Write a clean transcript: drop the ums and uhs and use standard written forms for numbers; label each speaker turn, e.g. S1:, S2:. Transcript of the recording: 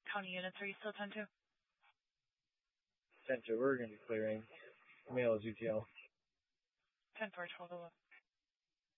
S1: county units are you still 10-2?
S2: 10-2, we're going to be clearing. Mail is UTL.
S1: 10-4, total.